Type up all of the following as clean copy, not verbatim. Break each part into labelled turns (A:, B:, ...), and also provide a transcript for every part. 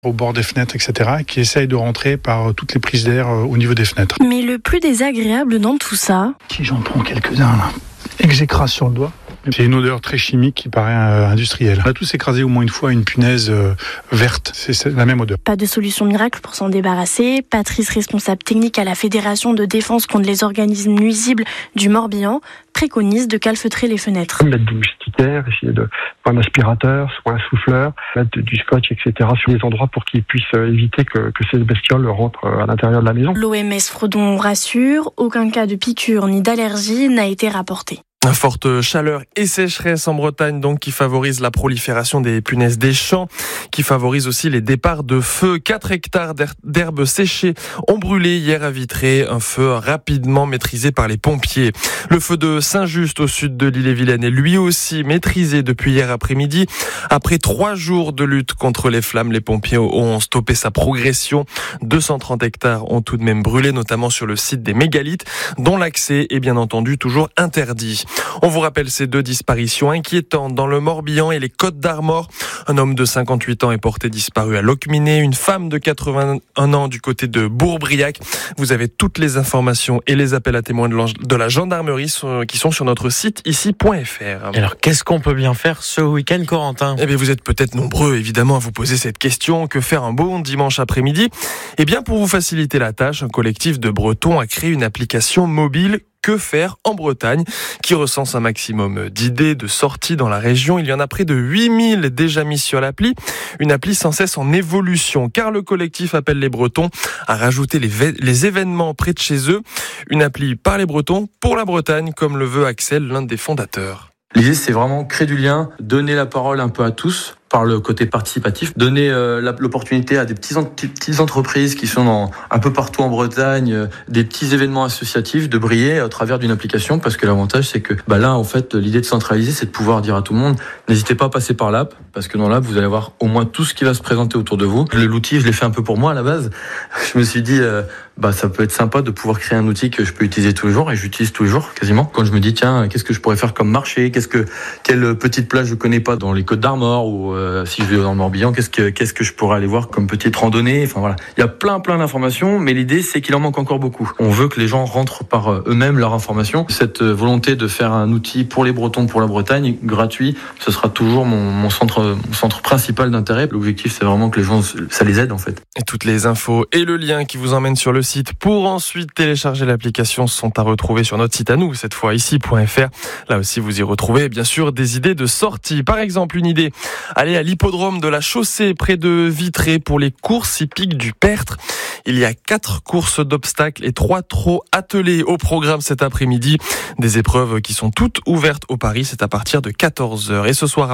A: au bord des fenêtres, etc., qui essayent de rentrer par toutes les prises d'air au niveau des fenêtres.
B: Mais le plus désagréable dans tout ça...
A: Si j'en prends quelques-uns là, exécrase sur le doigt. C'est une odeur très chimique qui paraît industrielle. On a tous écrasé au moins une fois une punaise verte. C'est la même odeur.
B: Pas de solution miracle pour s'en débarrasser. Patrice, responsable technique à la Fédération de défense contre les organismes nuisibles du Morbihan, préconise de calfeutrer les fenêtres.
C: Mettre du moustiquaire, essayer de prendre un aspirateur, soit un souffleur, mettre du scotch, etc. sur les endroits pour qu'ils puissent éviter que ces bestioles rentrent à l'intérieur de la maison.
B: L'OMS Fredon rassure, aucun cas de piqûre ni d'allergie n'a été rapporté.
D: Une forte chaleur et sécheresse en Bretagne, donc, qui favorise la prolifération des punaises des champs, qui favorise aussi les départs de feu. 4 hectares d'herbes séchées ont brûlé hier à Vitré, un feu rapidement maîtrisé par les pompiers. Le feu de Saint-Just au sud de l'Ille-et-Vilaine est lui aussi maîtrisé depuis hier après-midi. Après 3 jours de lutte contre les flammes, les pompiers ont stoppé sa progression. 230 hectares ont tout de même brûlé, notamment sur le site des mégalithes, dont l'accès est bien entendu toujours interdit. On vous rappelle ces 2 disparitions inquiétantes dans le Morbihan et les Côtes-d'Armor. Un homme de 58 ans est porté disparu à Locminé, une femme de 81 ans du côté de Bourbriac. Vous avez toutes les informations et les appels à témoins de la gendarmerie qui sont sur notre site ici.fr.
E: Alors, qu'est-ce qu'on peut bien faire ce week-end, Corentin ?
D: Eh bien, vous êtes peut-être nombreux, évidemment, à vous poser cette question. Que faire un bon dimanche après-midi ? Eh bien, pour vous faciliter la tâche, un collectif de Bretons a créé une application mobile Que faire en Bretagne, qui recense un maximum d'idées de sorties dans la région. Il y en a près de 8000 déjà mis sur l'appli. Une appli sans cesse en évolution, car le collectif appelle les Bretons à rajouter les événements près de chez eux. Une appli par les Bretons, pour la Bretagne, comme le veut Axel, l'un des fondateurs.
F: L'idée, c'est vraiment créer du lien, donner la parole un peu à tous, par le côté participatif, donner l'opportunité à des petites entreprises qui sont un peu partout en Bretagne, des petits événements associatifs, de briller à travers d'une application, parce que l'avantage c'est que là en fait l'idée de centraliser, c'est de pouvoir dire à tout le monde n'hésitez pas à passer par l'app, parce que dans l'app vous allez avoir au moins tout ce qui va se présenter autour de vous. L'outil, je l'ai fait un peu pour moi à la base. Je me suis dit ça peut être sympa de pouvoir créer un outil que je peux utiliser tous les jours, et j'utilise tous les jours quasiment. Quand je me dis tiens, qu'est-ce que je pourrais faire comme marché, quelle petite plage je connais pas dans les Côtes-d'Armor, ou si je vais dans le Morbihan, qu'est-ce que je pourrais aller voir comme petite randonnée. Enfin voilà, il y a plein d'informations, mais l'idée c'est qu'il en manque encore beaucoup. On veut que les gens rentrent par eux-mêmes leur information. Cette volonté de faire un outil pour les Bretons, pour la Bretagne, gratuit, ce sera toujours mon centre principal d'intérêt. L'objectif c'est vraiment que les gens, ça les aide en fait.
D: Et toutes les infos et le lien qui vous emmène sur le site pour ensuite télécharger l'application sont à retrouver sur notre site à nous, cette fois ici.fr. Là aussi vous y retrouvez bien sûr des idées de sortie. Par exemple, une idée, aller à l'hippodrome de la Chaussée près de Vitré pour les courses hippiques du Pertre. Il y a 4 courses d'obstacles et 3 trot attelés au programme cet après-midi. Des épreuves qui sont toutes ouvertes au pari, c'est à partir de 14h. Et ce soir à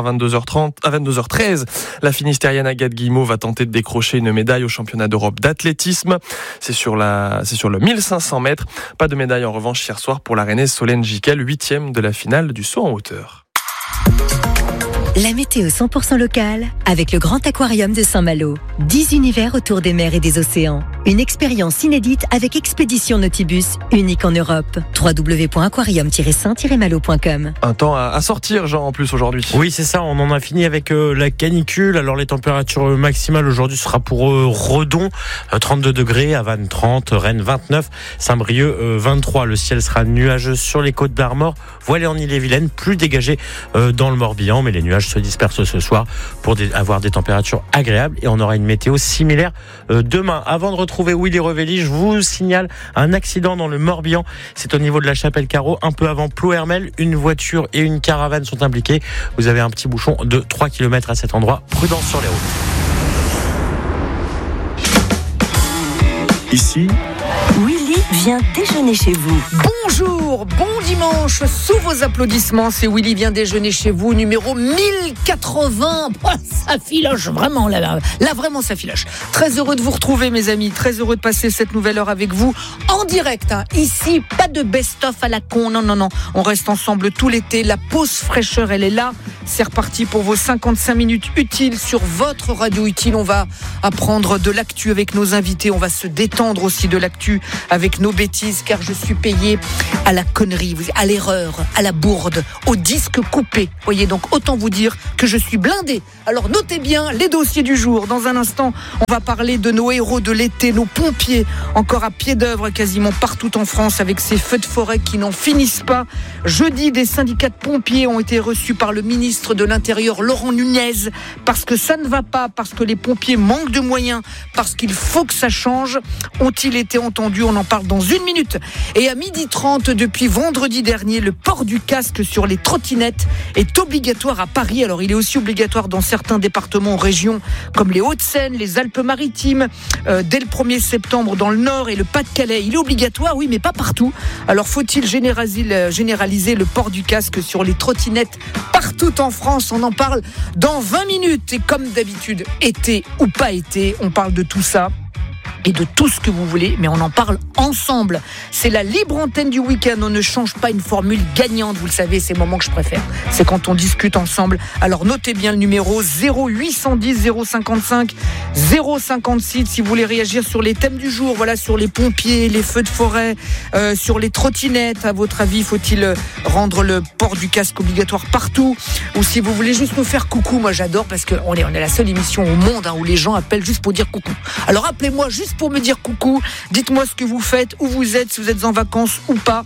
D: 22h13, la Finistérienne Agathe Guillemot va tenter de décrocher une médaille au championnat d'Europe d'athlétisme. C'est sur le 1500 mètres. Pas de médaille en revanche hier soir pour la Rennaise Solène Giquel, 8e de la finale du saut en hauteur.
G: La météo 100% locale avec le Grand Aquarium de Saint-Malo. 10 univers autour des mers et des océans. Une expérience inédite avec Expédition Nautibus, unique en Europe. www.aquarium-saint-malo.com.
D: Un temps à sortir, Jean, en plus aujourd'hui.
E: Oui, c'est ça, on en a fini avec la canicule. Alors les températures maximales aujourd'hui sera pour Redon, 32 degrés, à Vannes 30, Rennes 29, Saint-Brieuc 23. Le ciel sera nuageux sur les Côtes-d'Armor, voilé en Ille-et-Vilaine, plus dégagé dans le Morbihan, mais les nuages se dispersent ce soir pour avoir des températures agréables, et on aura une météo similaire demain. Avant de retrouver Willy Revelli, je vous signale un accident dans le Morbihan. C'est au niveau de la Chapelle-Carreau, un peu avant Plohermel. Une voiture et une caravane sont impliquées. Vous avez un petit bouchon de 3 km à cet endroit. Prudence sur les routes.
H: Ici,
I: Willy vient déjeuner chez vous.
J: Bonjour, bon dimanche, sous vos applaudissements, c'est Willy vient déjeuner chez vous, numéro 1080. Oh, ça filoche vraiment, là vraiment ça filoche. Très heureux de vous retrouver mes amis, très heureux de passer cette nouvelle heure avec vous, en direct, Ici, pas de best-of à la con, non, on reste ensemble tout l'été, la pause fraîcheur, elle est là. C'est reparti pour vos 55 minutes utiles sur votre radio utile. On va apprendre de l'actu avec nos invités, on va se détendre aussi de l'actu plus avec nos bêtises, car je suis payé à la connerie, à l'erreur, à la bourde, au disque coupé. Voyez, donc autant vous dire que je suis blindé. Alors notez bien les dossiers du jour. Dans un instant, on va parler de nos héros de l'été, nos pompiers, encore à pied d'œuvre quasiment partout en France avec ces feux de forêt qui n'en finissent pas. Jeudi, des syndicats de pompiers ont été reçus par le ministre de l'Intérieur, Laurent Nunez, parce que ça ne va pas, parce que les pompiers manquent de moyens, parce qu'il faut que ça change. Ont-ils été entendus? On en parle dans une minute. Et à 12h30, depuis vendredi dernier, le port du casque sur les trottinettes est obligatoire à Paris. Alors il est aussi obligatoire dans certains départements ou régions comme les Hauts-de-Seine, les Alpes-Maritimes, dès le 1er septembre dans le Nord et le Pas-de-Calais. Il est obligatoire, oui, mais pas partout. Alors faut-il généraliser le port du casque sur les trottinettes partout en France? On en parle dans 20 minutes. Et comme d'habitude, été ou pas été, on parle de tout ça et de tout ce que vous voulez, mais on en parle ensemble. C'est la libre antenne du week-end. On ne change pas une formule gagnante, vous le savez, c'est le moment que je préfère. C'est quand on discute ensemble. Alors notez bien le numéro 0810 055 056 si vous voulez réagir sur les thèmes du jour. Voilà, sur les pompiers, les feux de forêt, sur les trottinettes. À votre avis, faut-il rendre le port du casque obligatoire partout? Ou si vous voulez juste nous faire coucou, moi j'adore parce qu'on est la seule émission au monde où les gens appellent juste pour dire coucou. Alors appelez-moi juste pour me dire coucou, dites-moi ce que vous faites, où vous êtes, si vous êtes en vacances ou pas.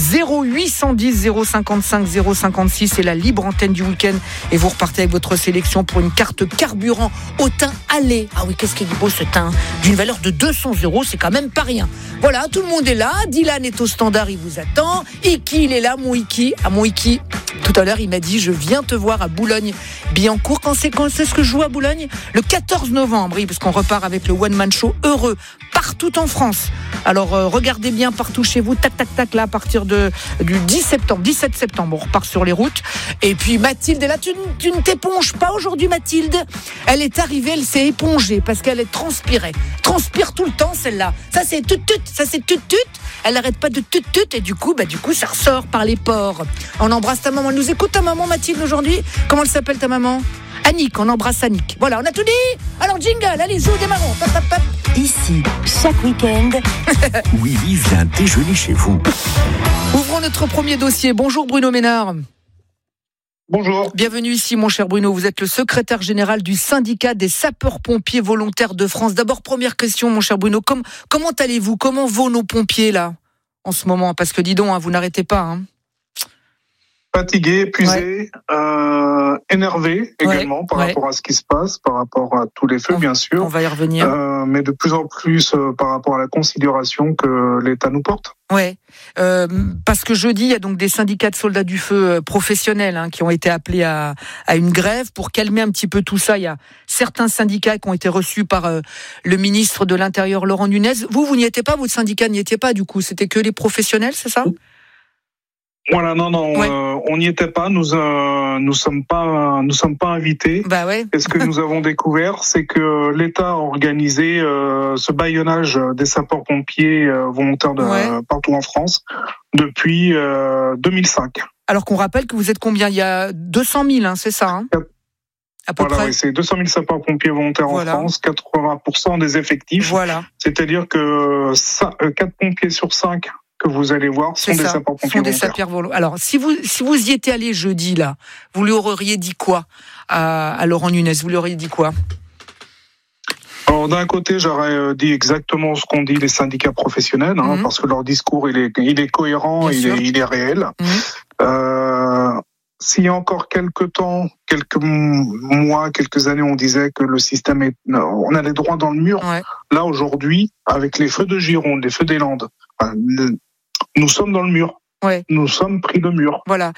J: 0810 055 056, c'est la libre antenne du week-end et vous repartez avec votre sélection pour une carte carburant au teint allé. Ah oui, qu'est-ce qu'il est beau ce teint, d'une valeur de 200 €, c'est quand même pas rien. Voilà, tout le monde est là, Dylan est au standard, il vous attend, Iki il est là, mon Iki. Ah mon Iki, tout à l'heure il m'a dit je viens te voir à Boulogne-Billancourt. Quand c'est ce que je joue à Boulogne? Le 14 novembre, oui, parce qu'on repart avec le One Man Show heureux partout en France. Alors regardez bien partout chez vous, tac tac tac, là à partir du 17 septembre, on repart sur les routes. Et puis Mathilde est là, tu ne t'éponges pas aujourd'hui Mathilde? Elle est arrivée, elle s'est épongée parce qu'elle est transpirée. Transpire tout le temps celle-là. Ça c'est tut. Elle n'arrête pas de tut et du coup ça ressort par les pores. On embrasse ta maman. Elle nous écoute ta maman Mathilde aujourd'hui? Comment elle s'appelle ta maman? Annick, on embrasse Annick. Voilà, on a tout dit. Alors jingle, allez, joue des marrons. Pap, pap, pap.
I: Ici, chaque week-end,
H: Willy vient déjeuner chez vous.
J: Ouvrons notre premier dossier. Bonjour Bruno Ménard.
K: Bonjour.
J: Bienvenue ici mon cher Bruno, vous êtes le secrétaire général du syndicat des sapeurs-pompiers volontaires de France. D'abord, première question mon cher Bruno, comment allez-vous? Comment vont nos pompiers là, en ce moment? Parce que dis donc, vous n'arrêtez pas. Hein.
K: Fatigué, épuisé, énervé également par rapport à ce qui se passe, par rapport à tous les feux bien sûr.
J: On va y revenir.
K: Mais de plus en plus par rapport à la considération que l'État nous porte.
J: Ouais, parce que jeudi, il y a donc des syndicats de soldats du feu professionnels qui ont été appelés à une grève pour calmer un petit peu tout ça. Il y a certains syndicats qui ont été reçus par le ministre de l'Intérieur, Laurent Nunez. Vous n'y étiez pas, votre syndicat n'y était pas du coup, c'était que les professionnels, c'est ça ?
K: Voilà, non,
J: ouais.
K: On n'y était pas. Nous sommes pas invités.
J: Bah ouais.
K: Et ce que nous avons découvert, c'est que l'État a organisé ce bâillonnage des sapeurs-pompiers volontaires partout en France depuis 2005.
J: Alors qu'on rappelle que vous êtes combien? Il y a 200 000, c'est ça à peu près.
K: Oui, c'est 200 000 sapeurs-pompiers volontaires en France, 80% des effectifs.
J: Voilà.
K: C'est-à-dire que 4 pompiers sur 5 que vous allez voir sont des sapeurs-pompiers volontaires.
J: Alors, si vous y étiez allé jeudi, là, vous lui auriez dit quoi à Laurent Nunez? Vous lui auriez dit quoi?
K: Alors, d'un côté, j'aurais dit exactement ce qu'ont dit les syndicats professionnels, parce que leur discours, il est cohérent, il est réel. S'il y a encore quelques temps, quelques mois, quelques années, on disait que le système on allait droit dans le mur. Ouais. Là, aujourd'hui, avec les feux de Gironde, les feux des Landes, nous sommes dans le mur.
J: Ouais.
K: Nous sommes pris de mur.
J: Voilà.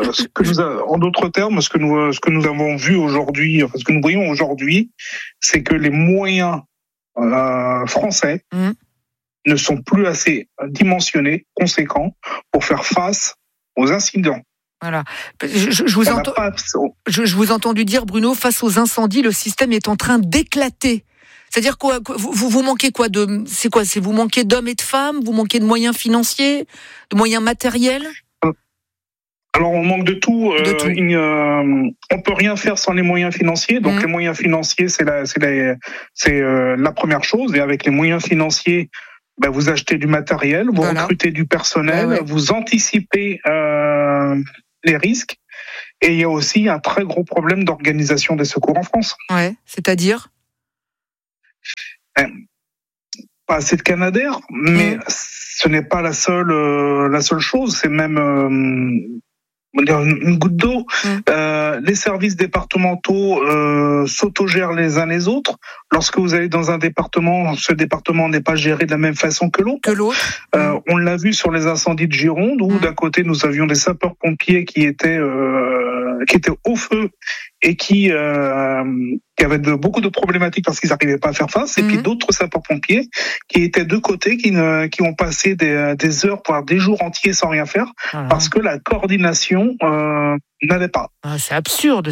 K: En d'autres termes, ce que nous avons vu aujourd'hui, ce que nous voyons aujourd'hui, c'est que les moyens français ne sont plus assez dimensionnés, conséquents, pour faire face aux incidents.
J: Voilà. Je vous ai entendu dire, Bruno, face aux incendies, le système est en train d'éclater. C'est-à-dire quoi? Vous manquez quoi c'est quoi? Vous manquez d'hommes et de femmes? Vous manquez de moyens financiers? De moyens matériels?
K: Alors on manque de tout. On peut rien faire sans les moyens financiers. Donc les moyens financiers, c'est la première chose. Et avec les moyens financiers, vous achetez du matériel, vous recrutez du personnel, vous anticipez les risques. Et il y a aussi un très gros problème d'organisation des secours en France.
J: Ouais, c'est-à-dire
K: pas assez de Canadair, mais ce n'est pas la seule chose. C'est même une goutte d'eau. Les services départementaux s'autogèrent les uns les autres. Lorsque vous allez dans un département, ce département n'est pas géré de la même façon que l'autre. On l'a vu sur les incendies de Gironde, où d'un côté nous avions des sapeurs-pompiers qui étaient au feu et qui avaient beaucoup de problématiques parce qu'ils n'arrivaient pas à faire face, et puis d'autres sapeurs-pompiers qui étaient de côté, qui ont passé des heures, voire des jours entiers sans rien faire, parce que la coordination n'allait pas.
J: C'est absurde.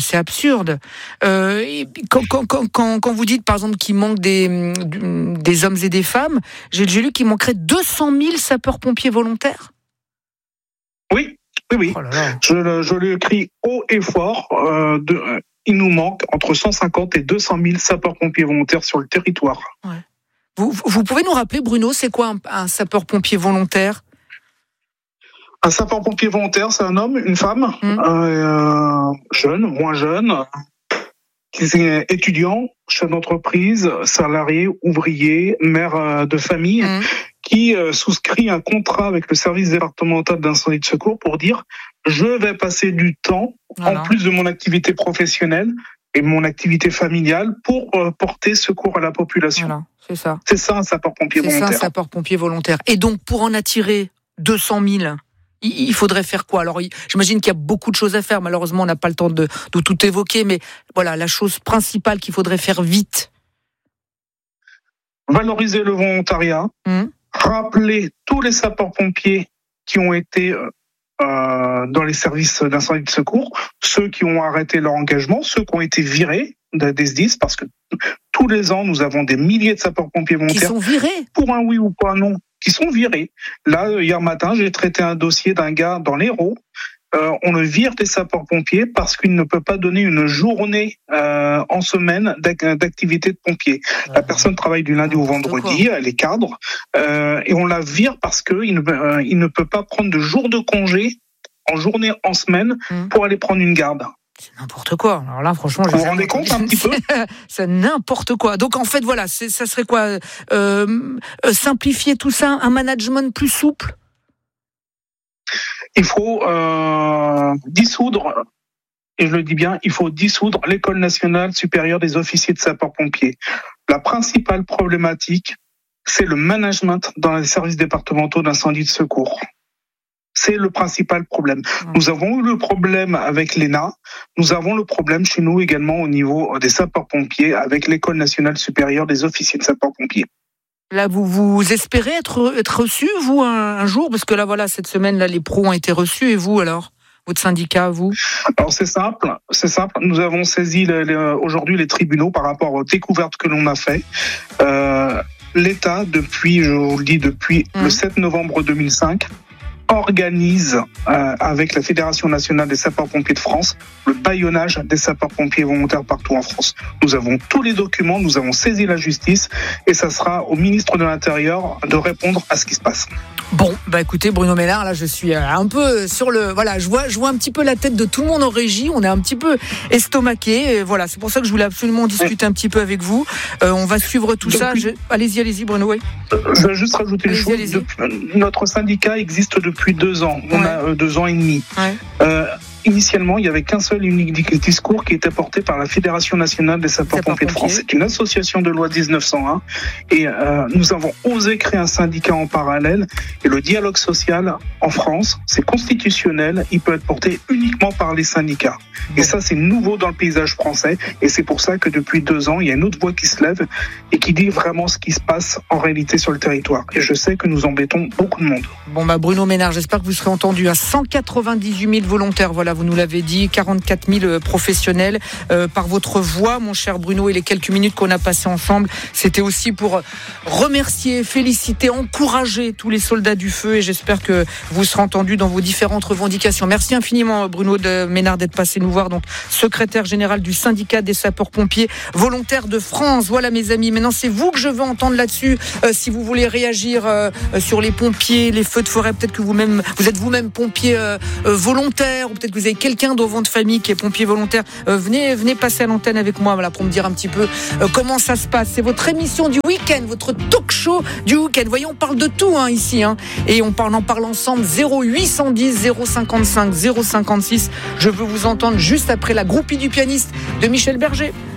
J: Quand vous dites, par exemple, qu'il manque des hommes et des femmes, j'ai lu qu'il manquerait 200 000 sapeurs-pompiers volontaires.
K: Oui. Oh là là. Je le crie haut et fort. Il nous manque entre 150 et 200 000 sapeurs-pompiers volontaires sur le territoire.
J: Ouais. Vous pouvez nous rappeler, Bruno, c'est quoi un sapeur-pompier volontaire ?
K: Un sapeur-pompier volontaire, c'est un homme, une femme, jeune, moins jeune, étudiant, chef d'entreprise, salarié, ouvrier, mère de famille, qui souscrit un contrat avec le service départemental d'incendie de secours pour dire « je vais passer du temps, en plus de mon activité professionnelle et mon activité familiale, pour porter secours à la population ».
J: Voilà, c'est ça.
K: C'est ça un sapeur-pompier volontaire.
J: C'est ça un sapeur-pompier volontaire. Et donc, pour en attirer 200 000, il faudrait faire quoi ? Alors, j'imagine qu'il y a beaucoup de choses à faire. Malheureusement, on n'a pas le temps de tout évoquer, mais voilà, la chose principale qu'il faudrait faire vite.
K: Valoriser le volontariat, rappeler tous les sapeurs-pompiers qui ont été dans les services d'incendie de secours, ceux qui ont arrêté leur engagement, ceux qui ont été virés des SDIS, parce que tous les ans, nous avons des milliers de sapeurs-pompiers volontaires.
J: Qui sont virés ?
K: Pour un oui ou pour un non, qui sont virés. Là, hier matin, j'ai traité un dossier d'un gars dans l'Hérault. On le vire des sapeurs-pompiers parce qu'il ne peut pas donner une journée en semaine d'activité de pompier. La personne travaille du lundi au vendredi, elle est cadre, et on la vire parce qu'il ne peut pas prendre de jours de congé en journée, en semaine, pour aller prendre une garde.
J: C'est n'importe quoi. Alors là, franchement,
K: vous vous rendez compte un petit peu ?
J: C'est n'importe quoi. Donc en fait, voilà, ça serait quoi ? Simplifier tout ça, un management plus souple ?
K: Il faut dissoudre, et je le dis bien, il faut dissoudre l'École nationale supérieure des officiers de sapeurs-pompiers. La principale problématique, c'est le management dans les services départementaux d'incendie de secours. C'est le principal problème. Nous avons eu le problème avec l'ENA, nous avons le problème chez nous également au niveau des sapeurs-pompiers avec l'École nationale supérieure des officiers de sapeurs-pompiers.
J: Là, vous espérez être reçu, vous, un jour ? Parce que là, voilà, cette semaine, là, les pros ont été reçus. Et vous, alors ? Votre syndicat, vous ?
K: Alors, c'est simple. Nous avons saisi aujourd'hui les tribunaux par rapport aux découvertes que l'on a fait. L'État, depuis le 7 novembre 2005, organise avec la Fédération nationale des sapeurs-pompiers de France le bâillonnage des sapeurs-pompiers volontaires partout en France. Nous avons tous les documents, nous avons saisi la justice et ça sera au ministre de l'Intérieur de répondre à ce qui se passe.
J: Bon, écoutez Bruno Ménard, là je suis un peu sur le... Voilà, je vois un petit peu la tête de tout le monde en régie, on est un petit peu estomaqué. Voilà, c'est pour ça que je voulais absolument discuter un petit peu avec vous. On va suivre tout ça. Allez-y Bruno, oui.
K: Je vais juste rajouter une chose. Notre syndicat existe depuis 2 ans. On a 2 ans et demi. Initialement, il n'y avait qu'un seul et unique discours qui était porté par la Fédération nationale des sapeurs-pompiers de France. C'est une association de loi 1901 et nous avons osé créer un syndicat en parallèle et le dialogue social en France, c'est constitutionnel, il peut être porté uniquement par les syndicats. Et ça, c'est nouveau dans le paysage français et c'est pour ça que depuis 2 ans, il y a une autre voix qui se lève et qui dit vraiment ce qui se passe en réalité sur le territoire. Et je sais que nous embêtons beaucoup de monde.
J: Bon, Bruno Ménard, j'espère que vous serez entendu à 198 000 volontaires. Voilà, vous nous l'avez dit, 44 000 professionnels. Par votre voix, mon cher Bruno, et les quelques minutes qu'on a passées ensemble, c'était aussi pour remercier, féliciter, encourager tous les soldats du feu, et j'espère que vous serez entendus dans vos différentes revendications. Merci infiniment Bruno de Ménard d'être passé nous voir, donc secrétaire général du syndicat des sapeurs-pompiers volontaires de France. Voilà mes amis, maintenant c'est vous que je veux entendre là-dessus. Si vous voulez réagir sur les pompiers, les feux de forêt, peut-être que vous êtes vous-même pompier volontaire, ou peut-être que vous avez quelqu'un dans votre famille qui est pompier volontaire, venez passer à l'antenne avec moi, voilà, pour me dire un petit peu comment ça se passe. C'est votre émission du week-end, votre talk show du week-end. Voyez, on parle de tout ici, et on en parle ensemble. 0810 055 056. Je veux vous entendre juste après la groupie du pianiste de Michel Berger.